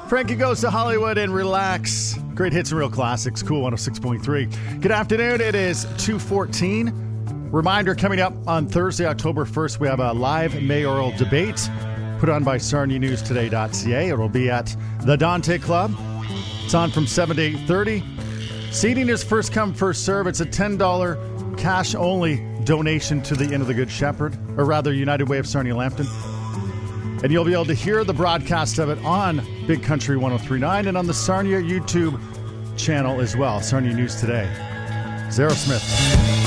Frankie Goes to Hollywood and Relax. Great hits and real classics. Cool 106.3. Good afternoon. It is 2:14. Reminder, coming up on Thursday, October 1st, we have a live mayoral debate put on by SarniaNewsToday.ca. It will be at the Dante Club. It's on from 7 to 8:30. Seating is first come, first serve. It's a $10 cash-only donation to the Inn of the Good Shepherd, or rather United Way of Sarnia-Lambton. And you'll be able to hear the broadcast of it on Big Country 103.9 and on the Sarnia YouTube channel as well. Sarnia News Today. Zero Smith.